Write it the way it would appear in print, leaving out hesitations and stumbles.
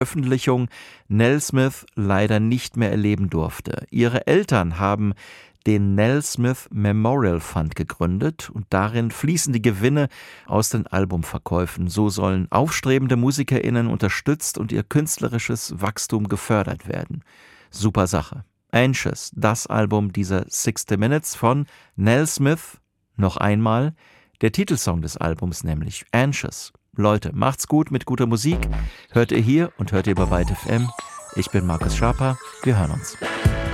Veröffentlichung Nell Smith leider nicht mehr erleben durfte. Ihre Eltern haben den Nell Smith Memorial Fund gegründet und darin fließen die Gewinne aus den Albumverkäufen. So sollen aufstrebende MusikerInnen unterstützt und ihr künstlerisches Wachstum gefördert werden. Super Sache. Anxious, das Album dieser 60 Minutes von Nell Smith. Noch einmal der Titelsong des Albums, nämlich Anxious. Leute, macht's gut mit guter Musik. Hört ihr hier und hört ihr bei Byte FM. Ich bin Markus Schaper. Wir hören uns.